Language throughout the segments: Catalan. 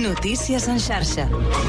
Notícies en xarxa.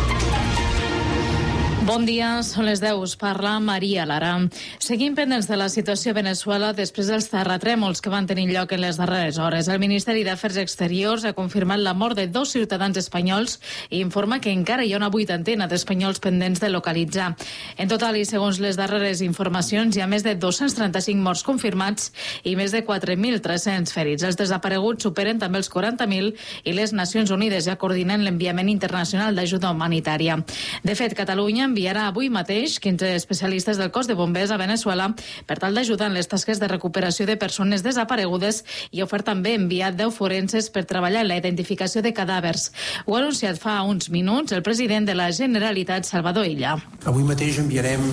Bon dia, són les 10. Us parla Maria Lara. Seguim pendents de la situació a Veneçuela després dels terratrèmols que van tenir lloc en les darreres hores. El Ministeri d'Afers Exteriors ha confirmat la mort de 2 ciutadans espanyols i informa que encara hi ha una 80ena d'espanyols pendents de localitzar. En total, i segons les darreres informacions, hi ha més de 235 morts confirmats i més de 4.300 ferits. Els desapareguts superen també els 40.000 i les Nacions Unides ja coordinen l'enviament internacional d'ajuda humanitària. De fet, Catalunya enviarà avui mateix 15 especialistes del cos de bombers a Veneçuela per tal d'ajudar en les tasques de recuperació de persones desaparegudes i ha ofert també enviar 10 forenses per treballar en la identificació de cadàvers. Ho ha anunciat fa uns minuts el president de la Generalitat, Salvador Illa. Avui mateix enviarem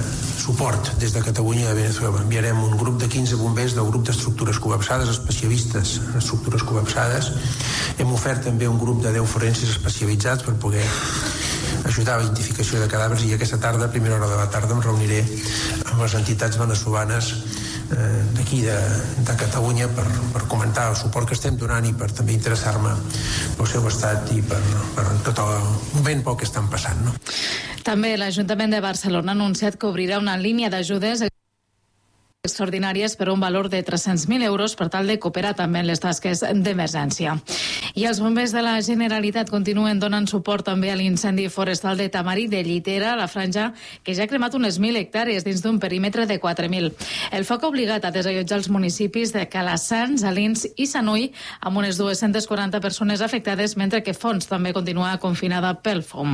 suport des de Catalunya a Veneçuela. Enviarem un grup de 15 bombers del grup d'estructures col·lapsades, especialistes en estructures col·lapsades. Hem ofert també un grup de 10 forenses especialitzats per poder ajudar a la identificació de cadàvers i aquesta tarda, a primera hora de la tarda, em reuniré amb les entitats veneçolanes d'aquí de Catalunya per comentar el suport que estem donant i per també interessar-me pel seu estat i per tot el moment pel que estan passant. No? També l'Ajuntament de Barcelona ha anunciat que obrirà una línia d'ajudes extraordinàries per un valor de 300.000 euros per tal de cooperar també en les tasques d'emergència. I els bombers de la Generalitat continuen donant suport també a l'incendi forestal de Tamarit de Llitera, a la franja que ja ha cremat unes 1.000 hectàrees dins d'un perímetre de 4.000. El foc ha obligat a desallotjar els municipis de Calassans, Alins i Sanui amb unes 240 persones afectades, mentre que Fons també continua confinada pel fum.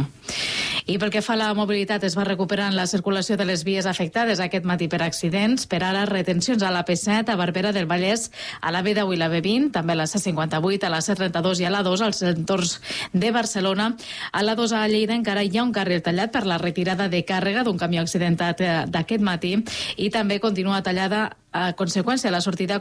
I pel que fa a la mobilitat, es va recuperant la circulació de les vies afectades aquest matí per accidents. Per ara, retencions a la P7, a Barberà del Vallès, a la B10 i la B20, també a la C58, a la C32 i a la 2, als entorns de Barcelona. A la 2 a Lleida encara hi ha un carril tallat per la retirada de càrrega d'un camió accidentat d'aquest matí i també continua tallada a conseqüència de la sortida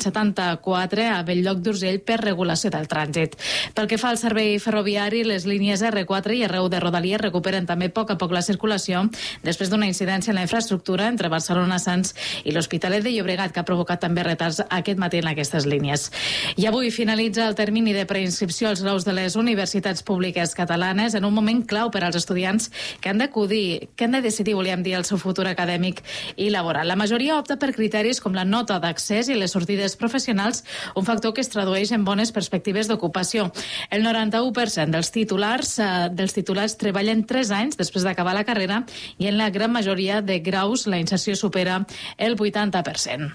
474 a Belllloc d'Urgell per regulació del trànsit. Pel que fa al servei ferroviari, les línies R4 i R1 de Rodalies recuperen també a poc la circulació després d'una incidència en la infraestructura entre Barcelona-Sants i l'Hospitalet de Llobregat, que ha provocat també retards aquest matí en aquestes línies. I avui finalitza el termini de preinscripció als graus de les universitats públiques catalanes en un moment clau per als estudiants que han de decidir, volíem dir, el seu futur acadèmic i laboral. La majoria opta per criteris com la nota d'accés i les sortides professionals, un factor que es tradueix en bones perspectives d'ocupació. El 91% dels titulars treballen 3 anys després d'acabar la carrera i en la gran majoria de graus la inserció supera el 80%.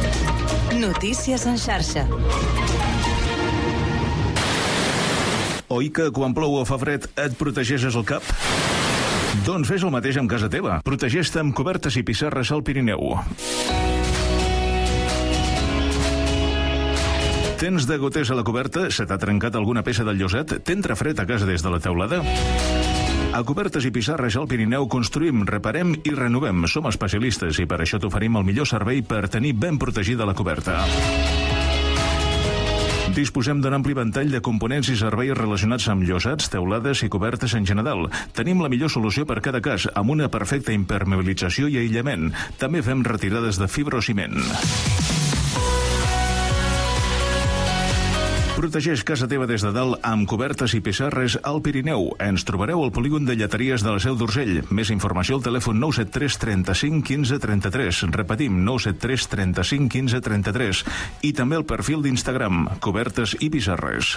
Notícies en xarxa. Oi que quan plou o fa fred et protegeixes el cap? Doncs fes el mateix amb casa teva. Protegeix-te amb cobertes i pissarres al Pirineu. Tens de goters a la coberta? Se t'ha trencat alguna peça del lloset? T'entra fred a casa des de la teulada? A Cobertes i Pissarres al Pirineu construïm, reparem i renovem. Som especialistes i per això t'oferim el millor servei per tenir ben protegida la coberta. Disposem d'un ampli ventall de components i serveis relacionats amb llosats, teulades i cobertes en general. Tenim la millor solució per cada cas, amb una perfecta impermeabilització i aïllament. També fem retirades de fibrociment. Protegeix casa teva des de dalt amb Cobertes i Pissarres al Pirineu. Ens trobareu al polígon de Lleteries de la Seu d'Urgell. Més informació al telèfon 973 35 15 33. Repetim, 973 35 15 33. I també el perfil d'Instagram, Cobertes i Pissarres.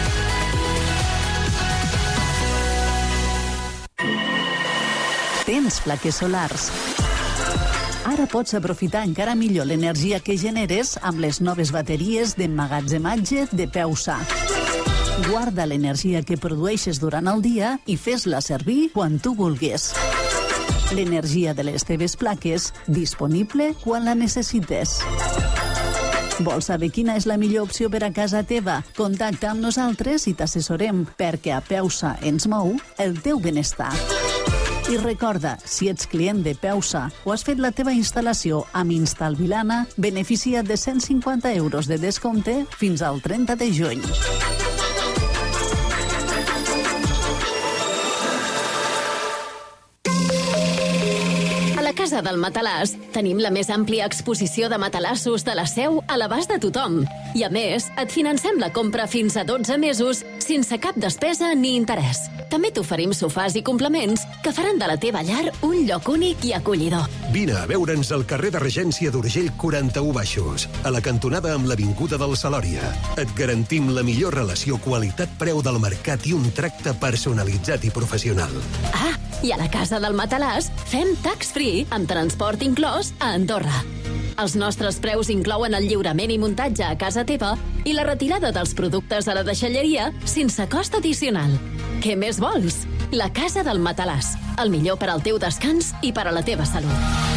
Tens plaques solars. Ara pots aprofitar encara millor l'energia que generes amb les noves bateries d'emmagatzematge de Peusa. Guarda l'energia que produeixes durant el dia i fes-la servir quan tu vulguis. L'energia de les teves plaques disponible quan la necessites. Vols saber quina és la millor opció per a casa teva? Contacta amb nosaltres i t'assessorem, perquè a Peusa ens mou el teu benestar. I recorda, si ets client de Peusa o has fet la teva instal·lació amb Instalvilana, beneficia't de 150 euros de descompte fins al 30 de juny. A la Casa del Matalàs tenim la més àmplia exposició de matalassos de la Seu a l'abast de tothom. I a més, et financem la compra fins a 12 mesos sense cap despesa ni interès. També t'oferim sofàs i complements que faran de la teva llar un lloc únic i acollidor. Vine a veure'ns al carrer de Regència d'Urgell 41 Baixos, a la cantonada amb l'Avinguda del Salòria. Et garantim la millor relació qualitat-preu del mercat i un tracte personalitzat i professional. Ah, i a la Casa del Matalàs fem tax-free amb transport inclòs a Andorra. Els nostres preus inclouen el lliurament i muntatge a casa teva i la retirada dels productes a la deixalleria sense cost addicional. Què més vols? La Casa del Matalàs. El millor per al teu descans i per a la teva salut.